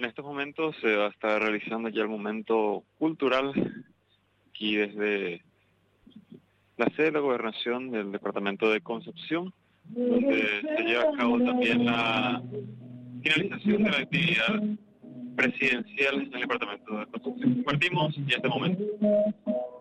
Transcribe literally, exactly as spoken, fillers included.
En estos momentos se va a estar realizando ya el momento cultural aquí desde la sede de la gobernación del departamento de Concepción, donde se lleva a cabo también la finalización de la actividad presidencial en el departamento de Concepción. Compartimos ya este momento.